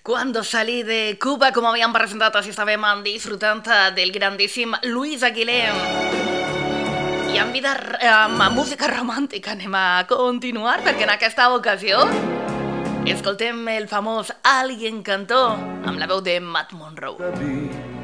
Cuando salí de Cuba, com havíem presentat, així estàvem disfrutant del grandíssim Luis Aguilé. I amb música romàntica anem a continuar, perquè en aquesta ocasió escoltem el famós Alguien cantó amb la veu de Matt Monroe.